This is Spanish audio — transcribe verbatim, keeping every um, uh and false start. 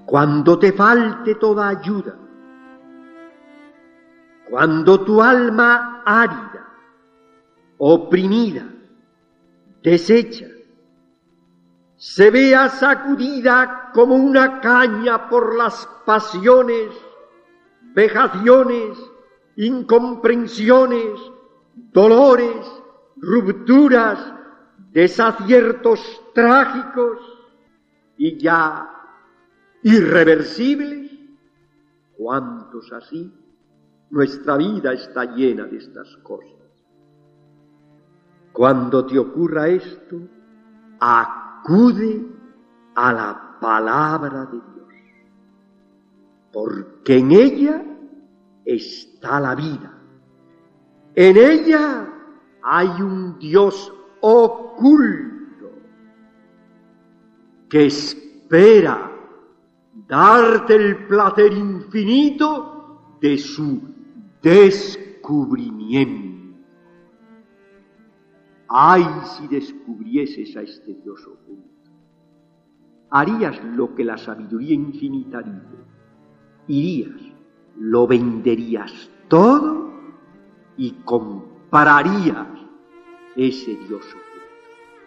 Cuando te falte toda ayuda, cuando tu alma árida, oprimida, deshecha, se vea sacudida como una caña por las pasiones, vejaciones, incomprensiones, dolores, rupturas, desaciertos trágicos y ya irreversibles. ¿Cuántos así? Nuestra vida está llena de estas cosas. Cuando te ocurra esto, acude a la palabra de Dios, porque en ella está la vida. En ella hay un Dios oculto que espera darte el placer infinito de su descubrimiento. Ay, si descubrieses a este Dios oculto, harías lo que la sabiduría infinita dice, irías, lo venderías todo y comprarías ese Dios oculto.